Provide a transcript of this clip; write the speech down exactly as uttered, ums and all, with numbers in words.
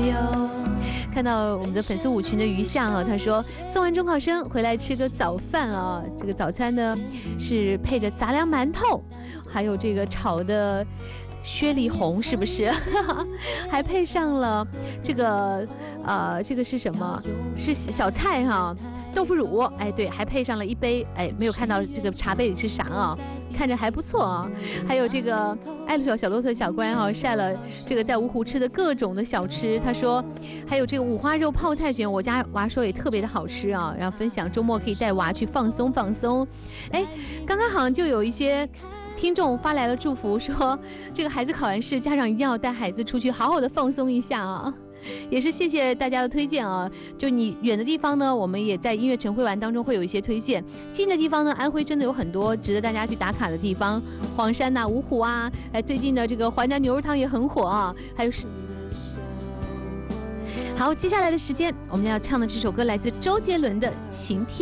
看到我们的粉丝舞群的余夏啊，他说送完中考生回来吃个早饭啊，这个早餐呢是配着杂粮馒头，还有这个炒的薛梨红，是不是？还配上了这个呃，这个是什么？是小菜哈、啊，豆腐乳。哎，对，还配上了一杯，哎，没有看到这个茶杯里是啥啊？看着还不错啊。还有这个爱路小小骆驼小关哈、啊，晒了这个在芜湖吃的各种的小吃。他说还有这个五花肉泡菜卷，我家娃说也特别的好吃啊。然后分享周末可以带娃去放松放松。哎，刚刚好像就有一些听众发来了祝福，说这个孩子考完试，家长一定要带孩子出去好好的放松一下啊。也是谢谢大家的推荐啊！就你远的地方呢，我们也在音乐晨会玩当中会有一些推荐；近的地方呢，安徽真的有很多值得大家去打卡的地方，黄山呐、啊、芜湖啊，哎，最近的这个淮南牛肉汤也很火啊，还有是。好，接下来的时间我们要唱的这首歌来自周杰伦的《晴天》。